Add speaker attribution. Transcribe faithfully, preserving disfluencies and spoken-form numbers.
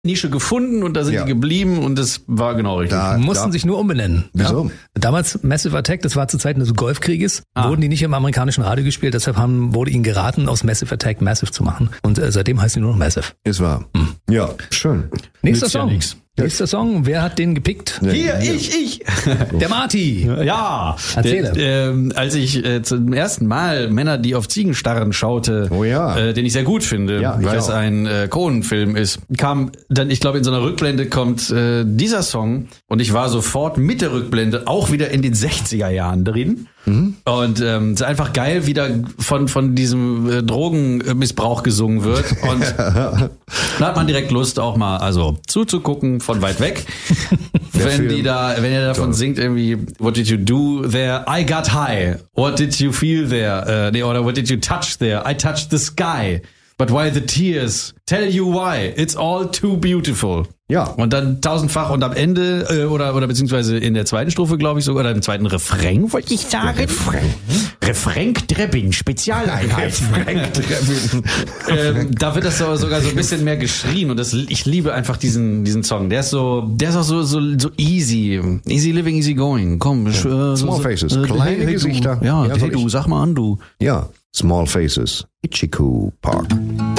Speaker 1: Nische gefunden und da sind
Speaker 2: Ja.
Speaker 1: die geblieben und das war genau richtig.
Speaker 2: Da,
Speaker 3: mussten
Speaker 2: da,
Speaker 3: sich nur umbenennen.
Speaker 2: Wieso?
Speaker 3: Ja. Damals Massive Attack, das war zu Zeiten des Golfkrieges,
Speaker 1: Ah.
Speaker 3: wurden die nicht im amerikanischen Radio gespielt, deshalb haben, wurde ihnen geraten, aus Massive Attack Massive zu machen. Und äh, seitdem heißt sie nur noch Massive.
Speaker 2: ist wahr. Ja, schön.
Speaker 3: Nächster
Speaker 1: Nützt ja
Speaker 3: Song.
Speaker 1: nix.
Speaker 3: Nächster Song, wer hat den gepickt?
Speaker 1: Hier, ich, ich.
Speaker 3: Der Marty.
Speaker 1: Ja,
Speaker 3: Erzähle.
Speaker 1: Der, ähm, als ich äh, zum ersten Mal Männer, die auf Ziegen starren, schaute,
Speaker 2: Oh ja.
Speaker 1: äh, den ich sehr gut finde,
Speaker 2: Ja, ich
Speaker 1: weil es
Speaker 2: auch.
Speaker 1: ein äh, Coen-Film ist, kam dann, ich glaube, in so einer Rückblende kommt äh, dieser Song und ich war sofort mit der Rückblende auch wieder in den sechziger Jahren drin.
Speaker 2: Mhm.
Speaker 1: Und ähm, es ist einfach geil, wie da von, von diesem äh, Drogenmissbrauch gesungen wird. Und da hat man direkt Lust, auch mal also zuzugucken von weit weg. wenn
Speaker 2: Film.
Speaker 1: die da, wenn er davon singt, irgendwie, what did you do there? I got high. What did you feel there? Uh, nee, oder what did you touch there? I touched the sky. But why the tears? Tell you why. It's all too beautiful.
Speaker 2: Ja.
Speaker 1: Und dann tausendfach und am Ende, äh, oder, oder beziehungsweise in der zweiten Strophe, glaube ich sogar, oder im zweiten Refrain, wollte ich sagen. Refrain. Refrain Trebbin, Spezialeinheit. ähm, da wird das so, sogar so ein bisschen mehr geschrien und das, ich liebe einfach diesen, diesen Song. Der ist so, der ist auch so, so, so easy. Easy living, easy going. Komm, ja. äh,
Speaker 2: Small
Speaker 1: so,
Speaker 2: faces,
Speaker 1: äh,
Speaker 2: kleine
Speaker 1: hey, hey,
Speaker 2: Gesichter.
Speaker 1: Du, ja,
Speaker 2: Ja,
Speaker 1: hey
Speaker 2: soll
Speaker 1: du,
Speaker 2: ich-
Speaker 1: sag mal an, du.
Speaker 2: Ja, Small Faces, Ichiku Park.